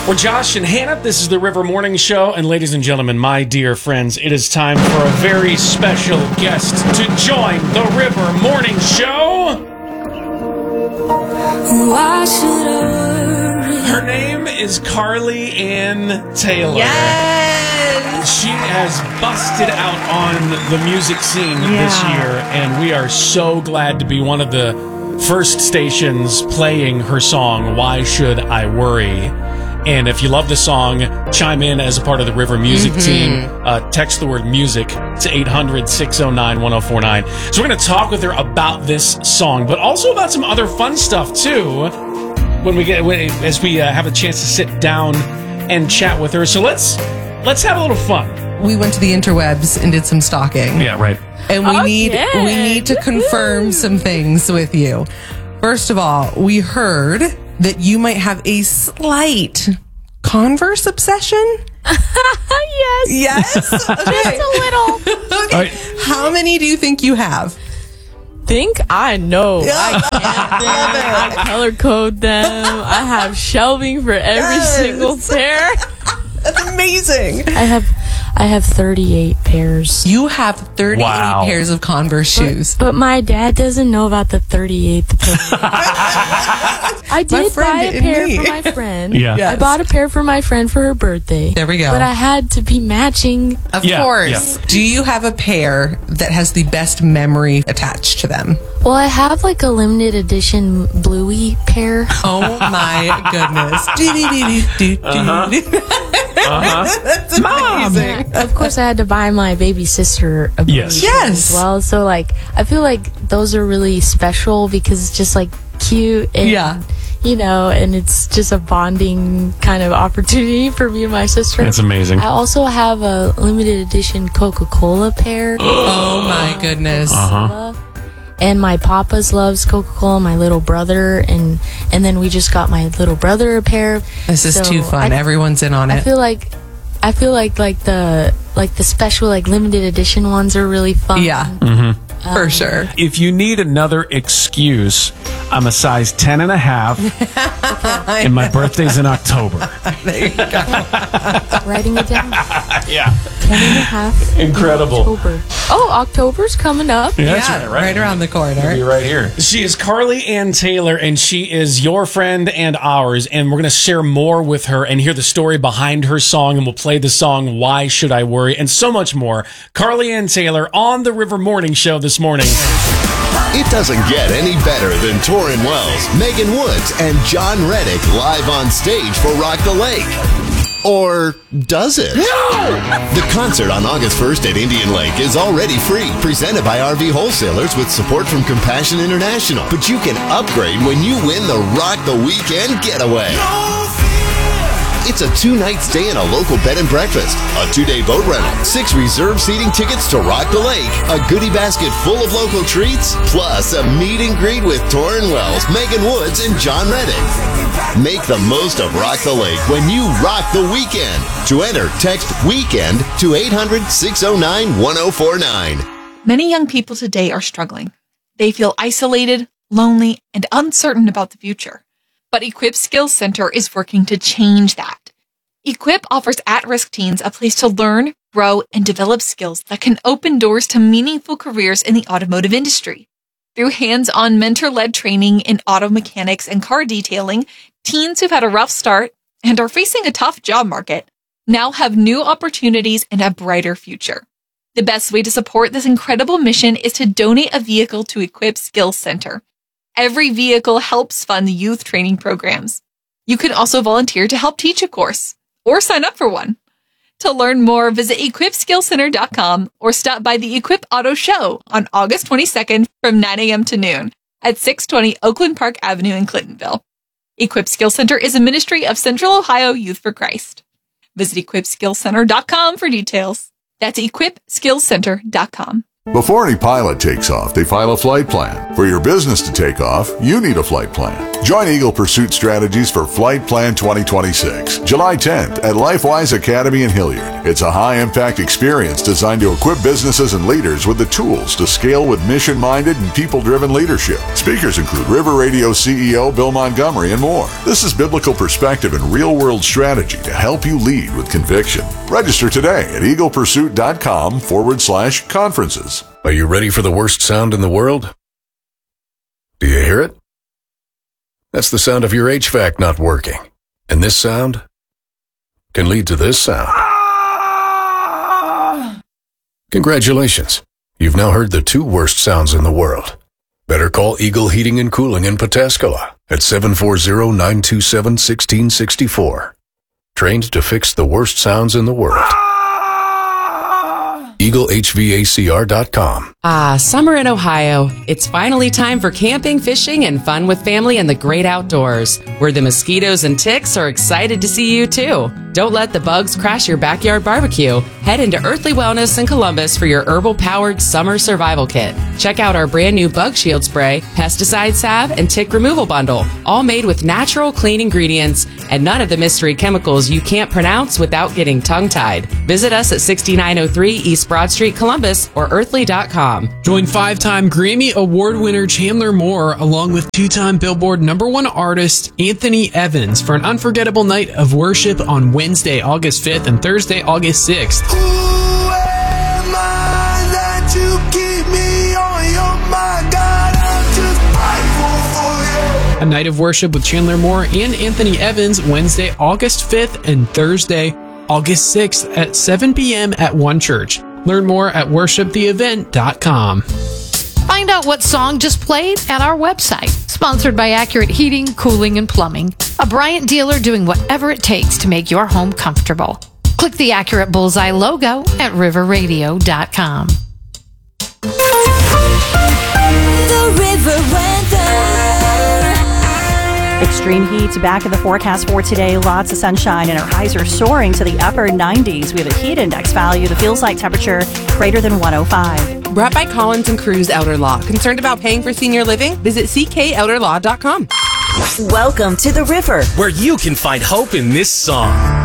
We're Josh and Hannah. This is the River Morning Show. And ladies and gentlemen, my dear friends, it is time for a very special guest to join the River Morning Show. Why should I worry? Her name is Carly Ann Taylor. Yes! She has busted out on the music scene this year, and we are so glad to be one of the first stations playing her song, Why Should I Worry? And if you love the song, chime in as a part of the River Music team. Text the word music to 800-609-1049. So we're going to talk with her about this song, but also about some other fun stuff too, as we have a chance to sit down and chat with her. So let's have a little fun. We went to the interwebs and did some stalking. Yeah, right. And we need to confirm some things with you. First of all, we heard that you might have a slight Converse obsession. Yes. Okay. Just a little. Okay. Right. How many do you think you have? Think I know. Yeah. I color code them. I have shelving for every single pair. That's amazing. I have 38 pairs. You have 38 pairs of Converse shoes. But my dad doesn't know about the 38th pair. I did buy a pair for my friend. Yeah. Yes. I bought a pair for my friend for her birthday. There we go. But I had to be matching. Of course. Yeah. Do you have a pair that has the best memory attached to them? Well, I have like a limited edition bluey pair. Oh my goodness. That's amazing. Of course, I had to buy my baby sister a bluey pair as well. So, like, I feel like those are really special because it's just like cute and you know, and it's just a bonding kind of opportunity for me and my sister. That's amazing. I also have a limited edition Coca-Cola pair. Oh my goodness. And my papa's loves Coca-Cola, my little brother, and then we just got my little brother a pair. This is too fun. Everyone's in on it. I feel like the special like limited edition ones are really fun. Yeah. For sure. If you need another excuse, I'm a size 10 and a half, and my birthday's in October. There you go. Writing it down. Yeah. 10 and a half. Incredible. October. Oh, October's coming up. Yeah, that's right around the corner. Be right here. She is Carly Ann Taylor, and she is your friend and ours, and we're going to share more with her and hear the story behind her song, and we'll play the song Why Should I Worry, and so much more. Carly Ann Taylor on the River Morning Show this morning. It doesn't get any better than Torrin Wells, Megan Woods, and John Reddick live on stage for Rock the Lake. Or does it? No! The concert on August 1st at Indian Lake is already free, presented by RV Wholesalers with support from Compassion International. But you can upgrade when you win the Rock the Weekend Getaway. It's a 2-night stay in a local bed and breakfast, a 2-day boat rental, 6 reserved seating tickets to Rock the Lake, a goodie basket full of local treats, plus a meet and greet with Torrin Wells, Megan Woods, and John Reddick. Make the most of Rock the Lake when you rock the weekend. To enter, text WEEKEND to 800-609-1049. Many young people today are struggling. They feel isolated, lonely, and uncertain about the future. But Equip Skills Center is working to change that. Equip offers at-risk teens a place to learn, grow, and develop skills that can open doors to meaningful careers in the automotive industry. Through hands-on mentor-led training in auto mechanics and car detailing, teens who've had a rough start and are facing a tough job market now have new opportunities and a brighter future. The best way to support this incredible mission is to donate a vehicle to Equip Skills Center. Every vehicle helps fund youth training programs. You can also volunteer to help teach a course or sign up for one. To learn more, visit equipskillcenter.com or stop by the Equip Auto Show on August 22nd from 9 a.m. to noon at 620 Oakland Park Avenue in Clintonville. Equip Skills Center is a ministry of Central Ohio Youth for Christ. Visit equipskillcenter.com for details. That's equipskillcenter.com. Before any pilot takes off, they file a flight plan. For your business to take off, you need a flight plan. Join Eagle Pursuit Strategies for Flight Plan 2026, July 10th at LifeWise Academy in Hilliard. It's a high-impact experience designed to equip businesses and leaders with the tools to scale with mission-minded and people-driven leadership. Speakers include River Radio CEO Bill Montgomery and more. This is biblical perspective and real-world strategy to help you lead with conviction. Register today at eaglepursuit.com/conferences. Are you ready for the worst sound in the world? Do you hear it? That's the sound of your HVAC not working. And this sound can lead to this sound. Congratulations. You've now heard the 2 worst sounds in the world. Better call Eagle Heating and Cooling in Pataskala at 740-927-1664. Trained to fix the worst sounds in the world. EagleHVACR.com. Summer in Ohio. It's finally time for camping, fishing, and fun with family in the great outdoors, where the mosquitoes and ticks are excited to see you too. Don't let the bugs crash your backyard barbecue. Head into Earthly Wellness in Columbus for your herbal-powered summer survival kit. Check out our brand new Bug Shield Spray, pesticide salve, and tick removal bundle, all made with natural, clean ingredients and none of the mystery chemicals you can't pronounce without getting tongue-tied. Visit us at 6903 East Broad Street, Columbus, or earthly.com. Join 5-time Grammy Award winner Chandler Moore along with 2-time Billboard #1 artist Anthony Evans for an unforgettable night of worship on Wednesday, August 5th and Thursday, August 6th. Who am I that you keep me on your mind? God, I'm just grateful for you. A night of worship with Chandler Moore and Anthony Evans, Wednesday, August 5th and Thursday, August 6th at 7 p.m. at One Church. Learn more at worshiptheevent.com. Find out what song just played at our website. Sponsored by Accurate Heating, Cooling, and Plumbing. A Bryant dealer doing whatever it takes to make your home comfortable. Click the Accurate Bullseye logo at riverradio.com. The River Weather. Extreme heat's back in the forecast for today. Lots of sunshine and our highs are soaring to the upper 90s. We have a heat index value that feels like temperature greater than 105. Brought by Collins and Cruz Elder Law. Concerned about paying for senior living? Visit ckelderlaw.com. Welcome to The River, where you can find hope in this song.